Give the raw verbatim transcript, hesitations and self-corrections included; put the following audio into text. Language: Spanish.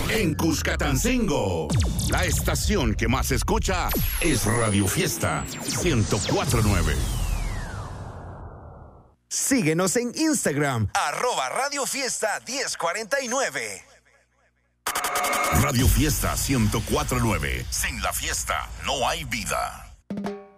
en Cuscatancingo. La estación que más se escucha es Radio Fiesta ciento cuatro punto nueve. Síguenos en Instagram, arroba Radio Fiesta diez cuarenta y nueve. Radio Fiesta ciento cuatro punto nueve. Sin la fiesta no hay vida.